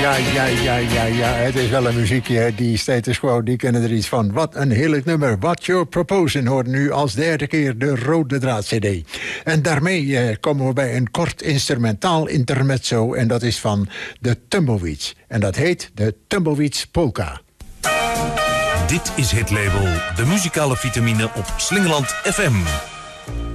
Ja. Het is wel een muziekje. Die Status Quo, die kennen er iets van. Wat een heerlijk nummer. What You're Proposing hoort nu als derde keer de Rode Draad CD. En daarmee komen we bij een kort instrumentaal intermezzo. En dat is van de Tumbleweeds. En dat heet de Tumbleweeds Polka. Dit is het label De Muzikale Vitamine op Slingeland FM.